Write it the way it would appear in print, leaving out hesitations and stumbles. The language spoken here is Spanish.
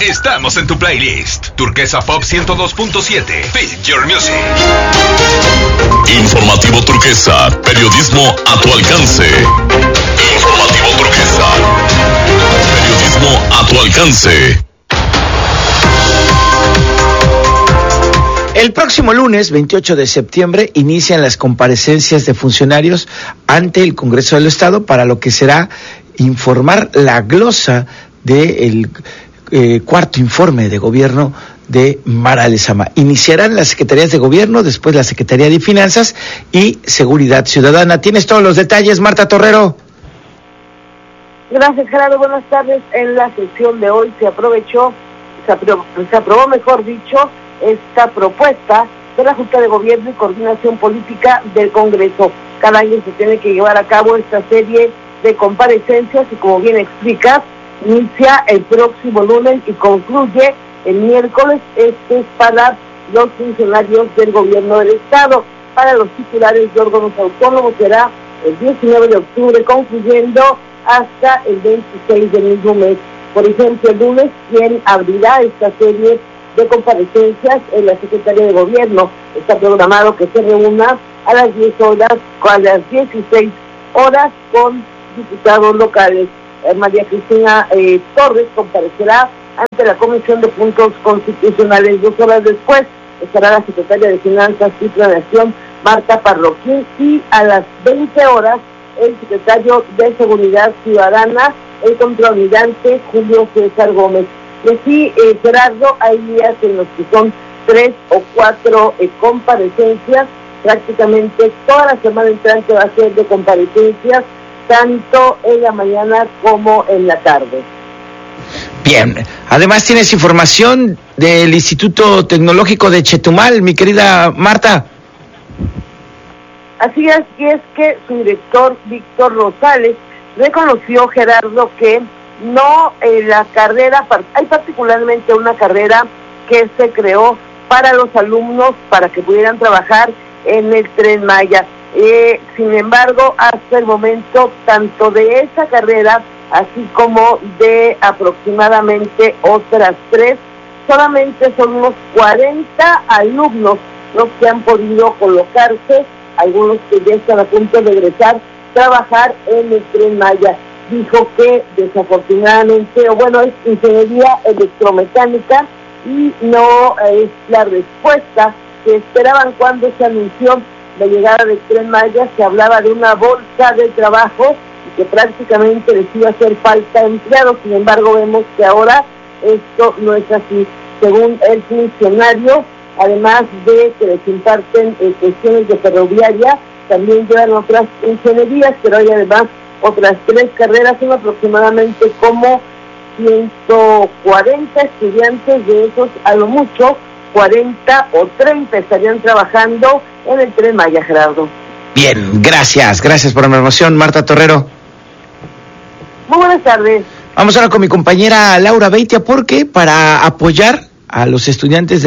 Estamos en tu playlist. Turquesa Pop 102.7. Fit Your Music. Informativo Turquesa. Periodismo a tu alcance. Informativo Turquesa. Periodismo a tu alcance. El próximo lunes, 28 de septiembre, inician las comparecencias de funcionarios ante el Congreso del Estado para lo que será informar la glosa del cuarto informe de gobierno de Mara Lezama. Iniciarán las secretarías de gobierno, después la Secretaría de Finanzas y Seguridad Ciudadana. Tienes todos los detalles, Marta Torrero. Gracias, Gerardo. Buenas tardes. En la sesión de hoy se aprobó, mejor dicho, esta propuesta de la Junta de Gobierno y Coordinación Política del Congreso. Cada año se tiene que llevar a cabo esta serie de comparecencias y, como bien explica, inicia el próximo lunes y concluye el miércoles. Este es para los funcionarios del Gobierno del Estado. Para los titulares de órganos autónomos será el 19 de octubre, concluyendo hasta el 26 del mismo mes. Por ejemplo, el lunes, quien abrirá esta serie de comparecencias en la Secretaría de Gobierno. Está programado que se reúna a las 10 horas, a las 16 horas con diputados locales. María Cristina Torres comparecerá ante la Comisión de Puntos Constitucionales. 2 horas después estará la Secretaria de Finanzas y Planeación, Marta Parroquín, y a las 20 horas el Secretario de Seguridad Ciudadana, el contraalmirante Julio César Gómez. Y así, Gerardo, hay días en los que son 3 o 4 comparecencias. Prácticamente toda la semana entrante va a ser de comparecencias, tanto en la mañana como en la tarde. Bien, además tienes información del Instituto Tecnológico de Chetumal, mi querida Marta. Así es, y es que su director, Víctor Rosales, reconoció, Gerardo, que no la carrera, hay particularmente una carrera que se creó para los alumnos para que pudieran trabajar en el Tren Maya. Sin embargo, hasta el momento, tanto de esa carrera, así como de aproximadamente otras 3, solamente son unos 40 alumnos los que han podido colocarse, algunos que ya están a punto de egresar, trabajar en el Tren Maya. Dijo que desafortunadamente, es ingeniería electromecánica y no es la respuesta que esperaban cuando se anunció la llegada del Tren Maya. Se hablaba de una bolsa de trabajo y que prácticamente les iba a hacer falta empleados. Sin embargo, vemos que ahora esto no es así. Según el funcionario, además de que les imparten cuestiones de ferroviaria, también llevan otras ingenierías, pero hay además otras 3 carreras. Son aproximadamente como 140 estudiantes. De esos, a lo mucho 40 o 30 estarían trabajando en el Tren Maya, Gerardo. Bien, gracias por la información, Marta Torrero. Muy buenas tardes. Vamos ahora con mi compañera Laura Beitia, porque para apoyar a los estudiantes de